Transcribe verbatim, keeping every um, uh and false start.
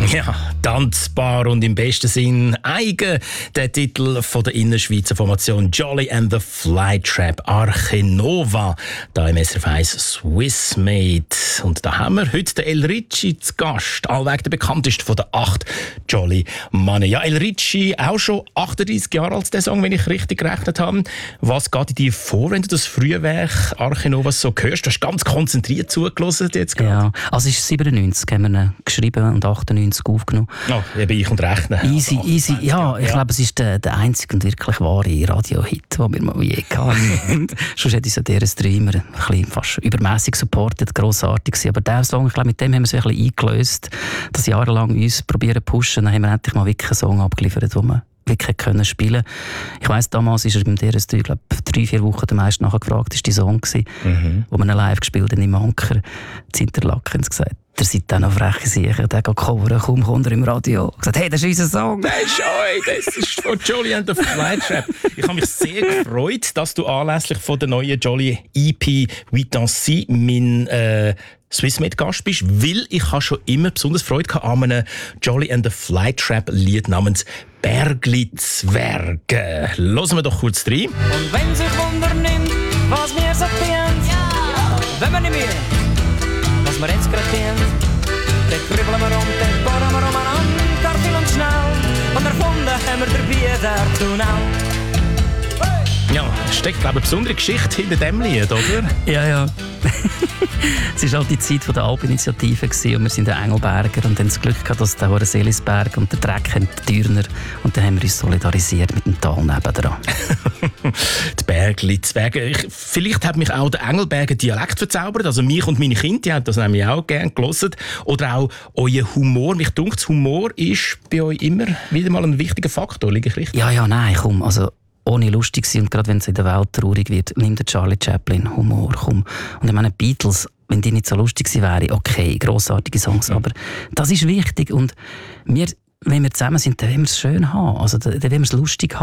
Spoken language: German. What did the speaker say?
Ja, tanzbar und im besten Sinn eigen. Der Titel von der Innerschweizer Formation Jolly and the Flytrap Arche Nova. Da im S R F eins Swiss Made. Und da haben wir heute den El Ricci zu Gast. Allweg der bekannteste von den acht Jolly Mannen. Ja, El Ricci, auch schon achtunddreissig Jahre alt, der Song, wenn ich richtig gerechnet habe. Was geht in dir vor, wenn du das frühe Werk Arche Nova so hörst? Du hast ganz konzentriert zugelassen jetzt gerade. Ja, also es ist siebenundneunzig, haben wir ihn geschrieben und achtundneunzig aufgenommen. Oh, eben ich und Rechnen. Easy, easy. Ja, ich ja. glaube, es ist der, der einzige und wirklich wahre Radio-Hit, den wir mal je hatten. Sonst hätte ich so dieser Streamer ein bisschen fast übermässig supportet, grossartig gewesen. Aber der Song, ich glaube, mit dem haben wir es ein bisschen eingelöst, dass jahrelang uns probieren zu pushen. Dann haben wir endlich mal wirklich einen Song abgeliefert, den wir wirklich können spielen. Ich weiss, damals ist er beim D R S drei, ich glaube, drei, vier Wochen der meist nachher gefragt, ist die Song gewesen, mhm. wo wir live gespielt haben im Anker, in Interlaken, haben sie gesagt, der seid dann noch freche Sicher, der geht coveren, kaum kommt er im Radio. Ich gesagt, hey, das ist unser Song. Das ist euch, das ist von Jolly and the Flytrap. Ich habe mich sehr gefreut, dass du anlässlich von der neuen Jolly E P «Vitancy» mein äh, Swissmade-Gast bist, weil ich habe schon immer besonders Freude an einem Jolly and the Flytrap-Lied namens «Bergli Zwerge». Hören wir doch kurz rein. Und wenn sich Wunder nimmt, was wir so tun, ja. Wenn wir nicht mehr, was wir jetzt gerade tun, dann kribbeln wir um, dann bohren wir umeinander, gar viel und schnell, und erfunden haben wir dabei der Tunnel. Ja, es steckt, glaube ich, eine besondere Geschichte hinter diesem Lied, oder? Ja, ja. Es war halt die Zeit der Alpinitiative und wir sind der Engelberger und haben das Glück gehabt, dass der Seelisberg und der Dreck haben die Dürner und dann haben wir uns solidarisiert mit dem Tal nebendran. Die Bergli Zwerge. Ich, vielleicht hat mich auch der Engelberger Dialekt verzaubert, also mich und meine Kinder, die haben das nämlich auch gerne gehört. Oder auch euer Humor. Mich dunkt, Humor ist bei euch immer wieder mal ein wichtiger Faktor, liege ich richtig? Ja, ja, nein, komm, also ohne lustig sein und gerade wenn es in der Welt traurig wird, nimmt der Charlie Chaplin Humor, komm. Und ich meine, Beatles, wenn die nicht so lustig sie wären, okay, grossartige Songs, aber das ist wichtig und wir, wenn wir zusammen sind, dann wollen wir es schön haben, also dann wollen wir es lustig haben.